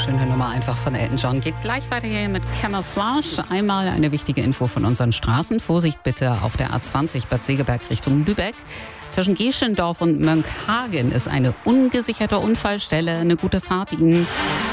Schöne Nummer einfach von Elton John. Geht gleich weiter hier mit Camouflage. Einmal eine wichtige Info von unseren Straßen. Vorsicht bitte auf der A20 Bad Segeberg Richtung Lübeck. Zwischen Geschendorf und Mönckehagen ist eine ungesicherte Unfallstelle. Eine gute Fahrt Ihnen.